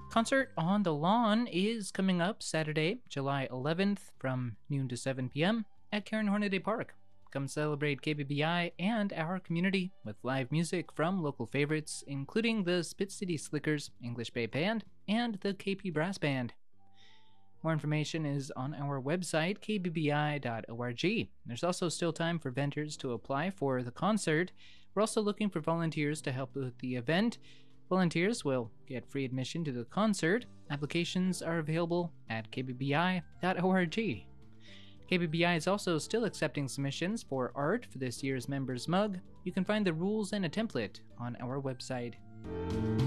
Concert on the Lawn is coming up Saturday, July 11th from noon to 7 p.m. at Karen Hornaday Park. Come celebrate KBBI and our community with live music from local favorites, including the Spit City Slickers English Bay Band and the KP Brass Band. More information is on our website, kbbi.org. There's also still time for vendors to apply for the concert. We're also looking for volunteers to help with the event. Volunteers will get free admission to the concert. Applications are available at kbbi.org. KBBI is also still accepting submissions for art for this year's members mug. You can find the rules and a template on our website.